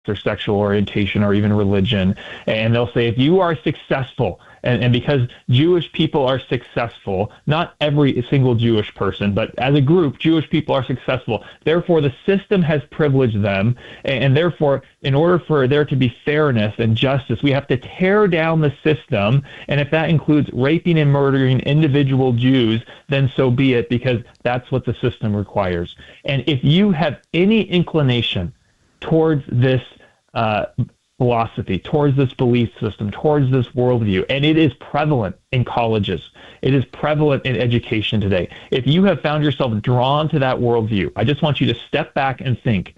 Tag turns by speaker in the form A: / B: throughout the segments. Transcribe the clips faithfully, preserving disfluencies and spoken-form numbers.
A: or sexual orientation or even religion. And they'll say, if you are successful, and, and because Jewish people are successful, not every single Jewish person, but as a group, Jewish people are successful. Therefore, the system has privileged them. And, and therefore, in order for there to be fairness and justice, we have to tear down the system. And if that includes raping and murdering individual Jews, then so be it, because that's what the system requires. And if you have any inclination towards this uh, philosophy, towards this belief system, towards this worldview, and it is prevalent in colleges, it is prevalent in education today. If you have found yourself drawn to that worldview, I just want you to step back and think,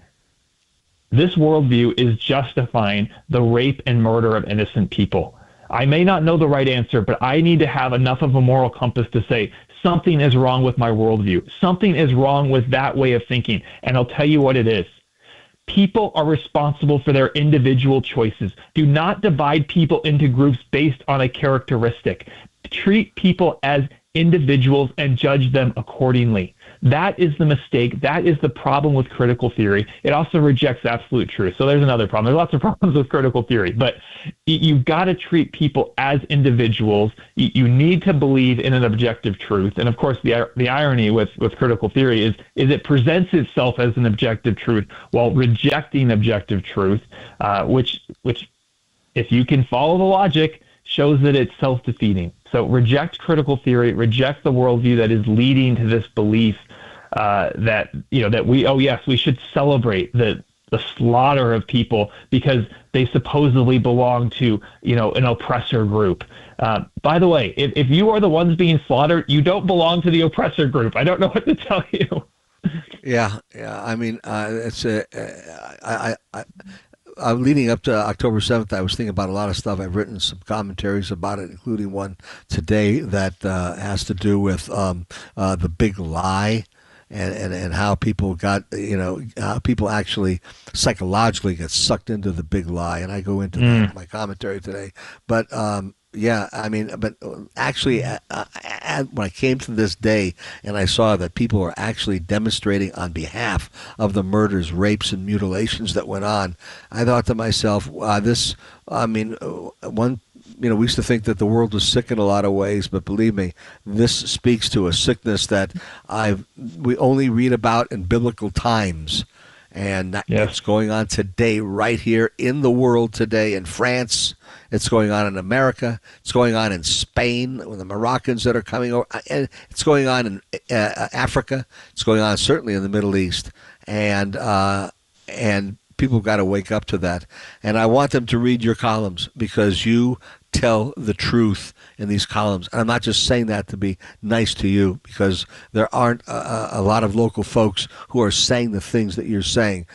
A: this worldview is justifying the rape and murder of innocent people. I may not know the right answer, but I need to have enough of a moral compass to say, something is wrong with my worldview. Something is wrong with that way of thinking. And I'll tell you what it is. People are responsible for their individual choices. Do not divide people into groups based on a characteristic. Treat people as individuals and judge them accordingly. That is the mistake. That is the problem with critical theory. It also rejects absolute truth. So there's another problem. There's lots of problems with critical theory, but you've got to treat people as individuals. You need to believe in an objective truth. And of course, the the irony with, with critical theory is, is it presents itself as an objective truth while rejecting objective truth, uh, which, which, if you can follow the logic, shows that it's self-defeating. So reject critical theory, reject the worldview that is leading to this belief uh, that, you know, that we, oh yes, we should celebrate the the slaughter of people because they supposedly belong to, you know, an oppressor group. Uh, by the way, if, if you are the ones being slaughtered, you don't belong to the oppressor group. I don't know what to tell you.
B: Yeah, yeah. I mean, uh, it's a, uh, I, I, I Uh, leading up to October seventh, I was thinking about a lot of stuff. I've written some commentaries about it, including one today that uh, has to do with um, uh, the big lie and, and, and how people got, you know, how people actually psychologically get sucked into the big lie. And I go into mm. that in my commentary today. But, um, yeah, I mean, but actually, uh, uh, when I came to this day and I saw that people are actually demonstrating on behalf of the murders, rapes, and mutilations that went on, I thought to myself, uh, this, I mean, one, you know, we used to think that the world was sick in a lot of ways, but believe me, this speaks to a sickness that I've, we only read about in biblical times. And yes. It's going on today, right here in the world today, in France. It's going on in America. It's going on in Spain with the Moroccans that are coming over. And it's going on in uh, Africa. It's going on certainly in the Middle East. And uh, and people have got to wake up to that. And I want them to read your columns because you tell the truth in these columns. And I'm not just saying that to be nice to you, because there aren't a, a lot of local folks who are saying the things that you're saying.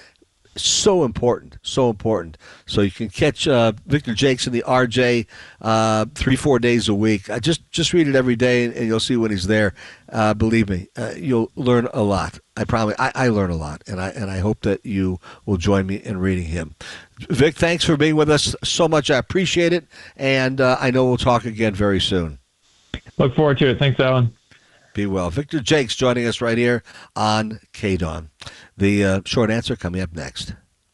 B: So important, so important. So you can catch uh, Victor Jakes in the R J uh, three, four days a week. I just just read it every day, and, and you'll see when he's there. Uh, believe me, uh, you'll learn a lot. I promise. I, I learn a lot, and I and I hope that you will join me in reading him. Vic, thanks for being with us so much. I appreciate it, and uh, I know we'll talk again very soon.
A: Look forward to it. Thanks, Alan.
B: Be well. Victor Jakes joining us right here on K D O N. The uh, short answer coming up next.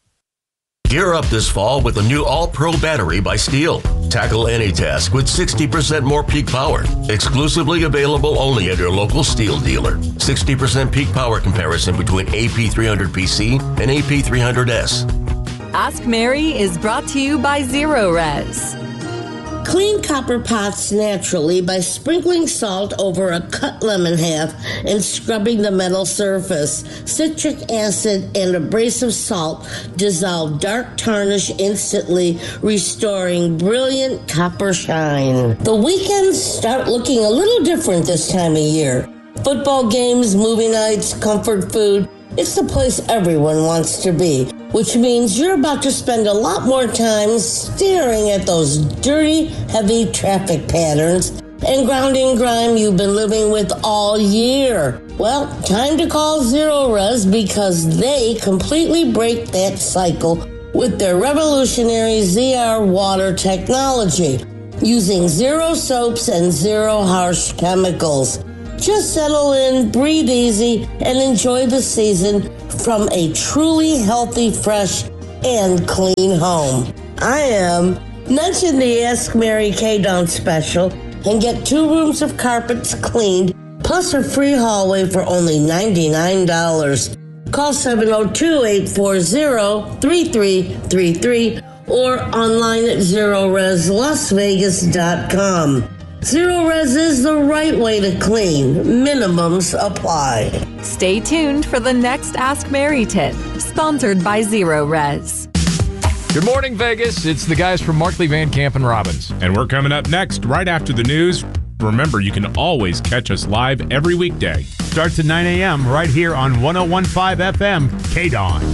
C: Gear up this fall with the new All-Pro battery by Steel. Tackle any task with sixty percent more peak power. Exclusively available only at your local Steel dealer. sixty percent peak power comparison between A P three hundred P C and A P three hundred S.
D: Ask Mary is brought to you by Zero Res.
E: Clean copper pots naturally by sprinkling salt over a cut lemon half and scrubbing the metal surface. Citric acid and abrasive salt dissolve dark tarnish instantly, restoring brilliant copper shine. The weekends start looking a little different this time of year. Football games, movie nights, comfort food. It's the place everyone wants to be, which means you're about to spend a lot more time staring at those dirty, heavy traffic patterns and grounding grime you've been living with all year. Well, time to call Zero Res because they completely break that cycle with their revolutionary Z R water technology, using zero soaps and zero harsh chemicals. Just settle in, breathe easy, and enjoy the season from a truly healthy, fresh and clean home. I am. Mention the Ask Mary Kay Dawn special and get two rooms of carpets cleaned, plus a free hallway for only ninety-nine dollars. Call seven oh two, eight four zero, three three three three or online at zero res las vegas dot com. Zero Res is the right way to clean. Minimums apply.
D: Stay tuned for the next Ask Mary tip, sponsored by Zero Res.
F: Good morning, Vegas. It's the guys from Markley, Van Camp, and Robbins.
G: And we're coming up next right after the news. Remember, you can always catch us live every weekday.
H: Starts at nine a.m. right here on one oh one point five F M, K D O N.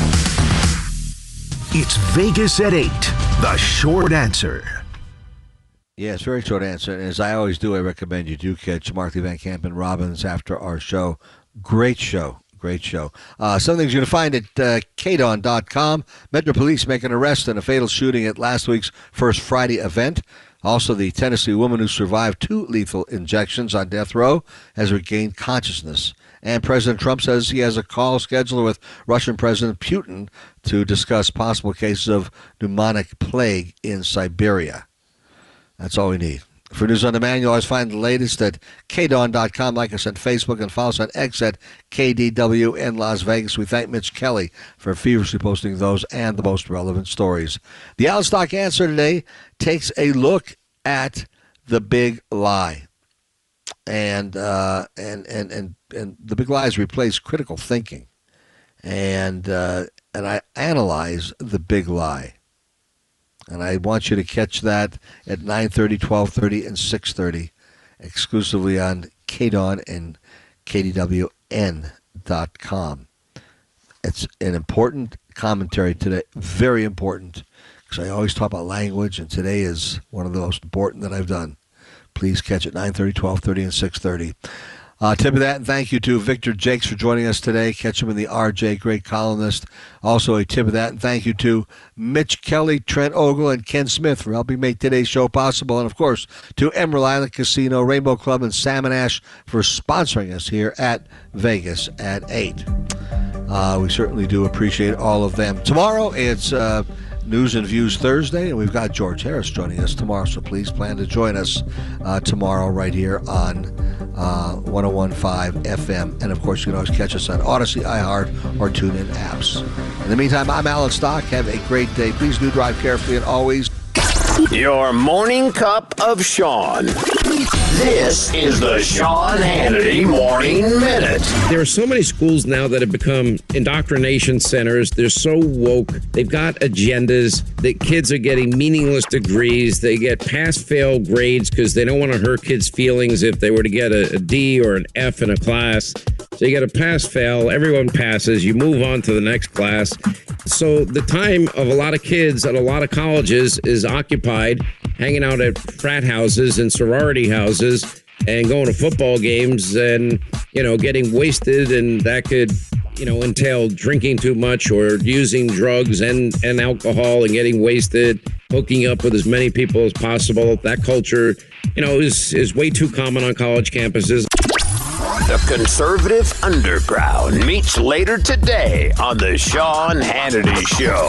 I: It's Vegas at eight, the short answer.
B: Yeah, it's a very short answer. And as I always do, I recommend you do catch Markley, Van Camp, and Robbins after our show. Great show. Great show. Uh, some things you're going to find at uh, K D O N dot com. Metro Police make an arrest in a fatal shooting at last week's First Friday event. Also, the Tennessee woman who survived two lethal injections on death row has regained consciousness. And President Trump says he has a call scheduled with Russian President Putin to discuss possible cases of pneumonic plague in Siberia. That's all we need. For News on Demand, you'll always find the latest at K D O N dot com. Like us on Facebook and follow us on X at K D W N Las Vegas. We thank Mitch Kelly for feverishly posting those and the most relevant stories. The Al Stock Answer today takes a look at the big lie. And uh, and, and, and, and the big lie has replaced critical thinking. And, uh, and I analyze the big lie. And I want you to catch that at nine thirty, twelve thirty, and six thirty, exclusively on K D O N and K D W N dot com. It's an important commentary today, very important, because I always talk about language, and today is one of the most important that I've done. Please catch it nine thirty, twelve thirty, and six thirty. Uh, tip of that, and thank you to Victor Jakes for joining us today. Catch him in the R J, great columnist. Also a tip of that, and thank you to Mitch Kelly, Trent Ogle, and Ken Smith for helping make today's show possible. And, of course, to Emerald Island Casino, Rainbow Club, and Salmon Ash for sponsoring us here at Vegas at eight. Uh, we certainly do appreciate all of them. Tomorrow, it's uh, News and Views Thursday, and we've got George Harris joining us tomorrow, so please plan to join us uh, tomorrow right here on uh, one oh one point five F M. And, of course, you can always catch us on Odyssey, iHeart, or TuneIn apps. In the meantime, I'm Alan Stock. Have a great day. Please do drive carefully and always...
J: Your morning cup of Sean. This is the Sean Hannity Morning Minute.
K: There are so many schools now that have become indoctrination centers. They're so woke. They've got agendas. The kids are getting meaningless degrees. They get pass-fail grades because they don't want to hurt kids' feelings if they were to get a, a D or an F in a class. So you get a pass-fail. Everyone passes. You move on to the next class. So the time of a lot of kids at a lot of colleges is occupied hanging out at frat houses and sorority houses and going to football games and, you know, getting wasted. And that could, you know, entail drinking too much or using drugs and, and alcohol and getting wasted, hooking up with as many people as possible. That culture, you know, is, is way too common on college campuses.
J: The Conservative Underground meets later today on the Sean Hannity Show.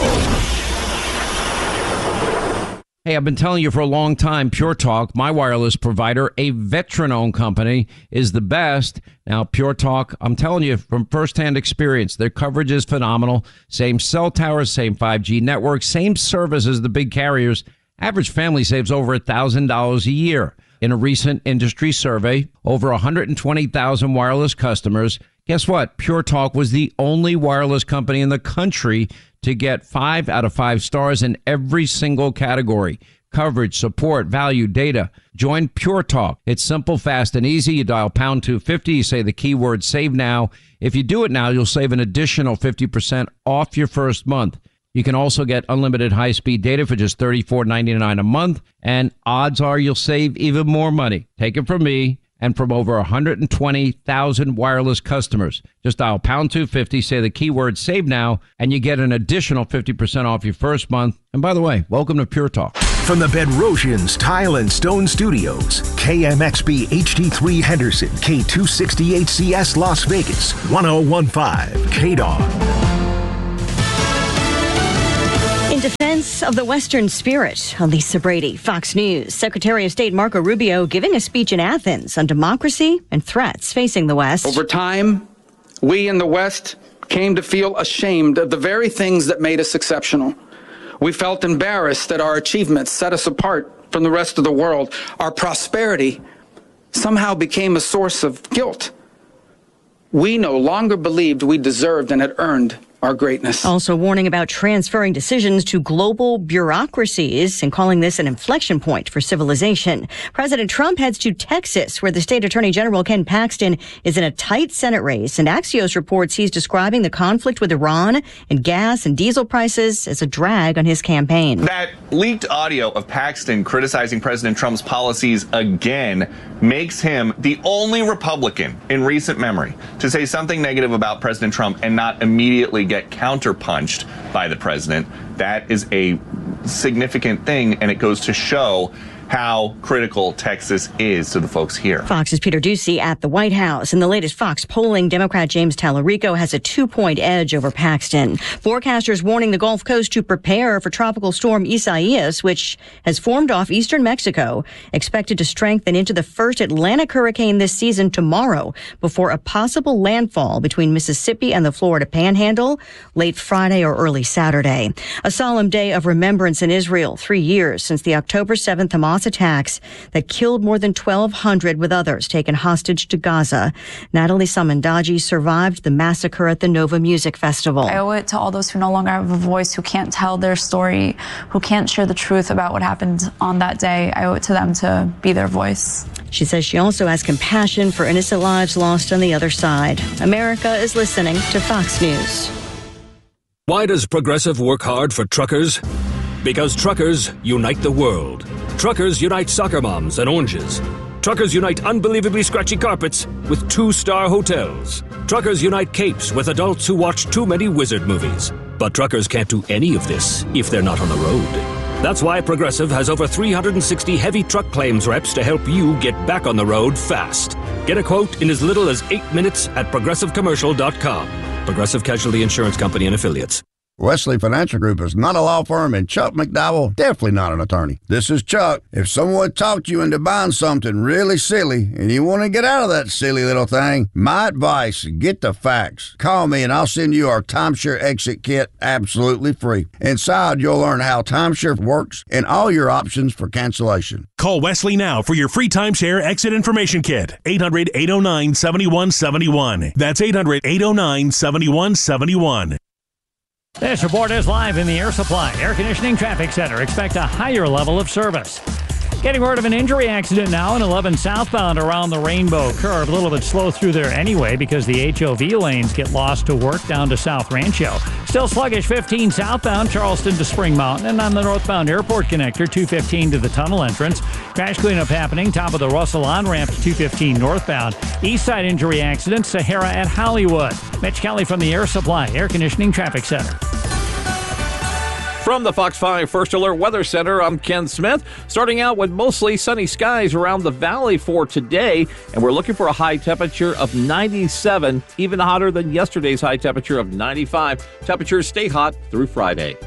L: Hey, I've been telling you for a long time, Pure Talk, my wireless provider, a veteran-owned company, is the best. Now, Pure Talk, I'm telling you from firsthand experience, their coverage is phenomenal. Same cell towers, same five G network, same service as the big carriers. Average family saves over one thousand dollars a year. In a recent industry survey, over one hundred twenty thousand wireless customers. Guess what? Pure Talk was the only wireless company in the country to get five out of five stars in every single category. Coverage, support, value, data. Join Pure Talk. It's simple, fast, and easy. You dial pound two fifty. You say the keyword save now. If you do it now, you'll save an additional fifty percent off your first month. You can also get unlimited high-speed data for just thirty-four ninety-nine a month, and odds are you'll save even more money. Take it from me and from over one hundred twenty thousand wireless customers. Just dial pound two fifty, say the keyword save now, and you get an additional fifty percent off your first month. And by the way, welcome to Pure Talk.
I: From the Bedrosians Tile and Stone Studios, K M X B H D three Henderson, K two sixty-eight C S Las Vegas, one oh one point five K D O N.
M: In defense of the Western spirit, Lisa Brady, Fox News. Secretary of State Marco Rubio giving a speech in Athens on democracy and threats facing the West.
N: Over time, we in the West came to feel ashamed of the very things that made us exceptional. We felt embarrassed that our achievements set us apart from the rest of the world. Our prosperity somehow became a source of guilt. We no longer believed we deserved and had earned our greatness.
M: Also warning about transferring decisions to global bureaucracies and calling this an inflection point for civilization. President Trump heads to Texas, where the state attorney general Ken Paxton is in a tight Senate race. And Axios reports he's describing the conflict with Iran and gas and diesel prices as a drag on his campaign.
O: That leaked audio of Paxton criticizing President Trump's policies again makes him the only Republican in recent memory to say something negative about President Trump and not immediately get counterpunched by the president. That is a significant thing, and it goes to show how critical Texas is to the folks here.
M: Fox's Peter Doocy at the White House. In the latest Fox polling, Democrat James Tallarico has a two-point edge over Paxton. Forecasters warning the Gulf Coast to prepare for Tropical Storm Isaias, which has formed off eastern Mexico, expected to strengthen into the first Atlantic hurricane this season tomorrow before a possible landfall between Mississippi and the Florida Panhandle late Friday or early Saturday. A solemn day of remembrance in Israel, three years since the October seventh Hamas attacks that killed more than twelve hundred, with others taken hostage to Gaza. Natalie Samandaji survived the massacre at the Nova Music Festival.
P: I owe it to all those who no longer have a voice, who can't tell their story, who can't share the truth about what happened on that day. I owe it to them to be their voice.
M: She says she also has compassion for innocent lives lost on the other side. America is listening to Fox News.
Q: Why does Progressive work hard for truckers? Because truckers unite the world. Truckers unite soccer moms and oranges. Truckers unite unbelievably scratchy carpets with two-star hotels. Truckers unite capes with adults who watch too many wizard movies. But truckers can't do any of this if they're not on the road. That's why Progressive has over three hundred sixty heavy truck claims reps to help you get back on the road fast. Get a quote in as little as eight minutes at progressive commercial dot com. Progressive Casualty Insurance Company and Affiliates.
R: Wesley Financial Group is not a law firm, and Chuck McDowell definitely not an attorney. This is Chuck. If someone talked you into buying something really silly and you want to get out of that silly little thing, my advice, get the facts. Call me and I'll send you our timeshare exit kit absolutely free. Inside, you'll learn how timeshare works and all your options for cancellation.
S: Call Wesley now for your free timeshare exit information kit. eight hundred, eight oh nine, seven one seven one. That's eight hundred, eight oh nine, seven one seven one.
T: This report is live in the Air Supply Air Conditioning Traffic Center. Expect a higher level of service. Getting rid of an injury accident now in eleven southbound around the Rainbow Curve. A little bit slow through there anyway because the H O V lanes get lost to work down to South Rancho. Still sluggish fifteen southbound Charleston to Spring Mountain, and on the northbound airport connector two fifteen to the tunnel entrance. Crash cleanup happening top of the Russell on-ramp to two fifteen northbound. East side injury accident Sahara at Hollywood. Mitch Kelly from the Air Supply Air Conditioning Traffic Center.
F: From the Fox five First Alert Weather Center, I'm Ken Smith. Starting out with mostly sunny skies around the valley for today, and we're looking for a high temperature of ninety-seven, even hotter than yesterday's high temperature of ninety-five. Temperatures stay hot through Friday.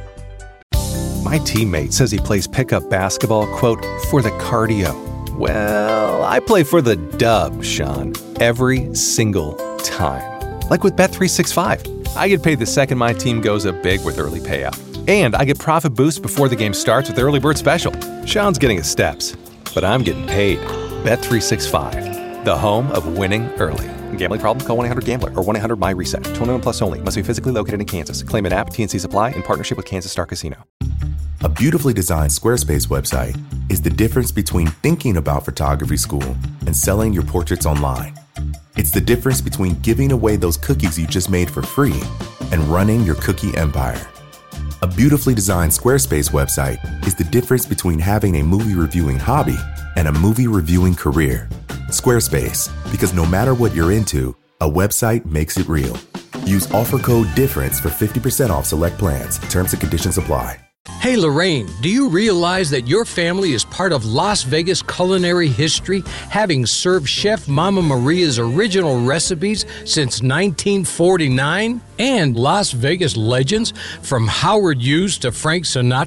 U: My teammate says he plays pickup basketball, quote, for the cardio. Well, I play for the dub, Sean, every single time. Like with Bet three sixty-five. I get paid the second my team goes up big with early payout. And I get profit boost before the game starts with the Early Bird Special. Sean's getting his steps, but I'm getting paid. Bet three sixty-five, the home of winning early. Gambling problem? Call one eight hundred gambler or one eight hundred my reset. twenty-one plus only. Must be physically located in Kansas. Claim an app. T N C Supply in partnership with Kansas Star Casino.
V: A beautifully designed Squarespace website is the difference between thinking about photography school and selling your portraits online. It's the difference between giving away those cookies you just made for free and running your cookie empire. A beautifully designed Squarespace website is the difference between having a movie reviewing hobby and a movie reviewing career. Squarespace, because no matter what you're into, a website makes it real. Use offer code DIFFERENCE for fifty percent off select plans. Terms and conditions apply.
A: Hey Lorraine, do you realize that your family is part of Las Vegas culinary history, having served Chef Mama Maria's original recipes since nineteen forty-nine? And Las Vegas legends from Howard Hughes to Frank Sinatra